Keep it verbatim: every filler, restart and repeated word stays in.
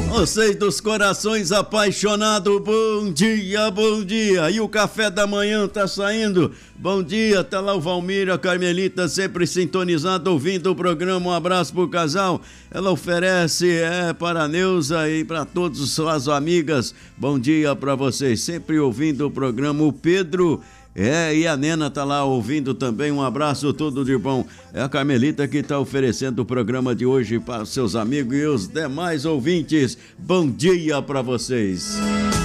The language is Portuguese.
Vocês dos corações apaixonados, bom dia, bom dia. E o café da manhã tá saindo. Bom dia, tá lá o Valmir, a Carmelita sempre sintonizada, ouvindo o programa. Um abraço pro casal. Ela oferece é, para a Neuza e para todas as suas amigas. Bom dia para vocês, sempre ouvindo o programa. O Pedro... É, e a Nena tá lá ouvindo também, um abraço, tudo de bom. É a Carmelita que tá oferecendo o programa de hoje para os seus amigos e os demais ouvintes. Bom dia para vocês.